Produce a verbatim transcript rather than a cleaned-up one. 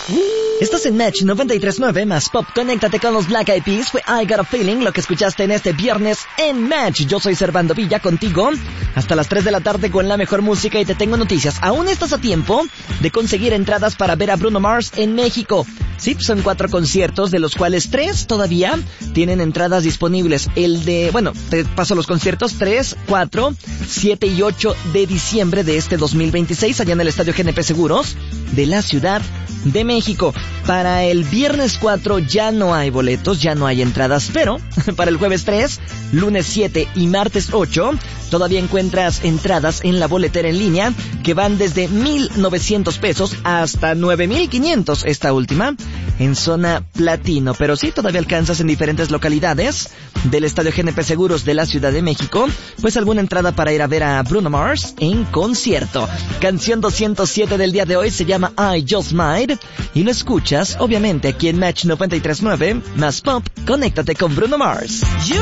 Estás en Match noventa y tres punto nueve más Pop. Conéctate con los Black Eyed Peas. Fue I Got a Feeling lo que escuchaste en este viernes en Match. Yo soy Servando Villa contigo hasta las tres de la tarde con la mejor música y te tengo noticias. Aún estás a tiempo de conseguir entradas para ver a Bruno Mars en México. Sí, son cuatro conciertos, de los cuales tres todavía tienen entradas disponibles. El de, bueno, te paso los conciertos, tres, cuatro, siete y ocho de diciembre de este dos mil veintiséis, allá en el Estadio G N P Seguros de la Ciudad de México. Para el viernes cuatro ya no hay boletos, ya no hay entradas, pero para el jueves tres, lunes siete y martes ocho, todavía encuentras entradas en la boletera en línea que van desde mil novecientos pesos hasta nueve mil quinientos, esta última en zona platino. Pero sí, todavía alcanzas en diferentes localidades del Estadio G N P Seguros de la Ciudad de México, pues alguna entrada para ir a ver a Bruno Mars en concierto. Canción doscientos siete del día de hoy se llama I Just Might y lo escuchas obviamente aquí en Match noventa y tres punto nueve más Pop. Conéctate con Bruno Mars.